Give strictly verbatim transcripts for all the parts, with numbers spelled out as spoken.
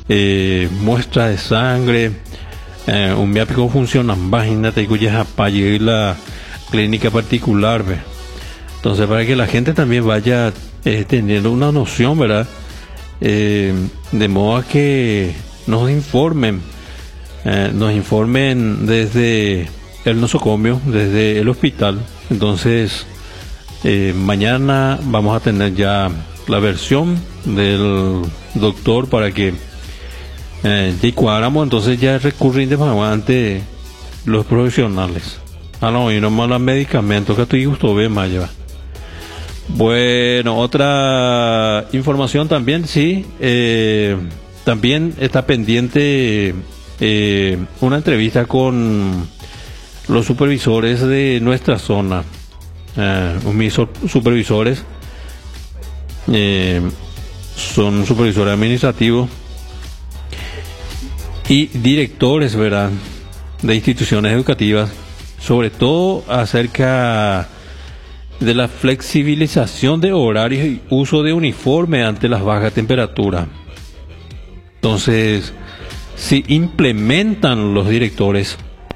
eh, muestra de sangre, eh, un miápico funciona página te cuya para la clínica particular, ¿ve? Entonces, para que la gente también vaya eh, teniendo una noción, ¿verdad? Eh, de modo que nos informen, eh, nos informen desde el nosocomio, desde el hospital. Entonces, eh, mañana vamos a tener ya la versión del doctor para que eh, ya cuadramos, entonces ya recurrir de más ante los profesionales. Ah, no, y no más los medicamentos que tú gusto ve más lleva. Bueno, otra información también, sí, eh, también está pendiente eh, una entrevista con los supervisores de nuestra zona, eh, mis supervisores, eh, son supervisores administrativos y directores, ¿verdad?, de instituciones educativas, sobre todo acerca de la flexibilización de horarios y uso de uniforme ante las bajas temperaturas. Entonces, si implementan los directores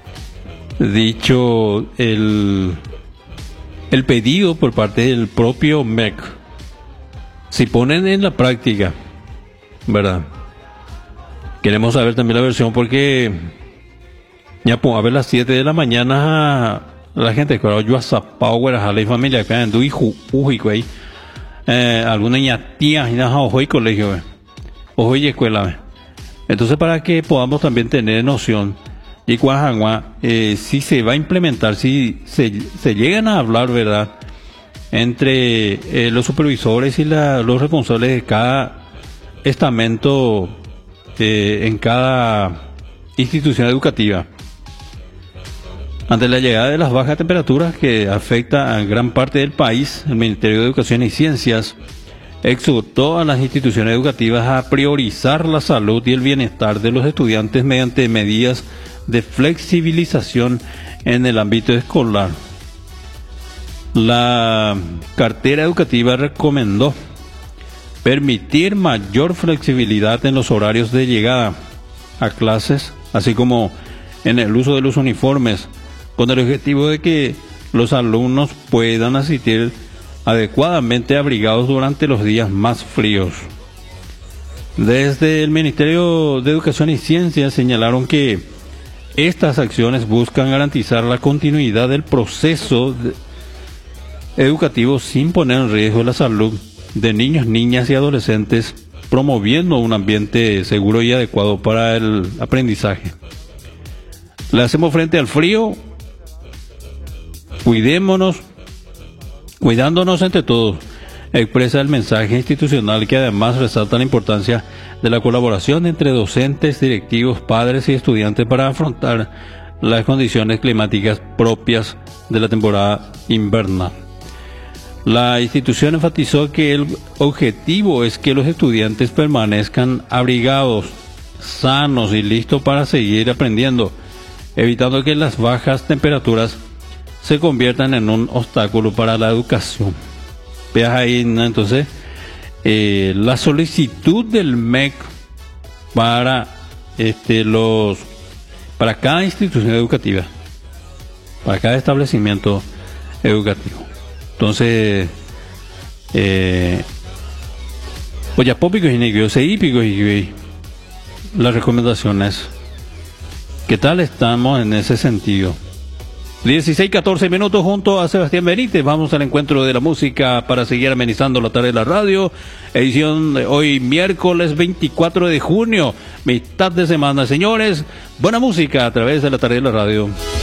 dicho el, el pedido por parte del propio M E C, si ponen en la práctica, ¿verdad? Queremos saber también la versión porque ya pues, a ver las siete de la mañana la gente que yo power a la familia acá en Dui Uji, güey, alguna niña tía y nada hoy colegio, ojo y escuela. Entonces, para que podamos también tener noción y cuajangua, eh, si se va a implementar, si se, se llegan a hablar, ¿verdad?, entre eh, los supervisores y la, los responsables de cada estamento eh, en cada institución educativa. Ante la llegada de las bajas temperaturas que afecta a gran parte del país, el Ministerio de Educación y Ciencias exhortó a las instituciones educativas a priorizar la salud y el bienestar de los estudiantes mediante medidas de flexibilización en el ámbito escolar. La cartera educativa recomendó permitir mayor flexibilidad en los horarios de llegada a clases, así como en el uso de los uniformes, con el objetivo de que los alumnos puedan asistir adecuadamente abrigados durante los días más fríos. Desde el Ministerio de Educación y Ciencias señalaron que estas acciones buscan garantizar la continuidad del proceso educativo sin poner en riesgo la salud de niños, niñas y adolescentes, promoviendo un ambiente seguro y adecuado para el aprendizaje. Le hacemos frente al frío, cuidémonos, cuidándonos entre todos, expresa el mensaje institucional que además resalta la importancia de la colaboración entre docentes, directivos, padres y estudiantes para afrontar las condiciones climáticas propias de la temporada invernal. La institución enfatizó que el objetivo es que los estudiantes permanezcan abrigados, sanos y listos para seguir aprendiendo, evitando que las bajas temperaturas se conviertan en un obstáculo para la educación. Veas ahí, ¿no? Entonces, eh, la solicitud del M E C para este los para cada institución educativa, para cada establecimiento educativo. Entonces, eh, oye, pópico y negro, se hípico y las recomendaciones. ¿Qué tal estamos en ese sentido? dieciséis catorce minutos junto a Sebastián Benítez. Vamos al encuentro de la música para seguir amenizando la tarde de la radio. Edición de hoy miércoles veinticuatro de junio, mitad de semana. Señores, buena música a través de la tarde de la radio.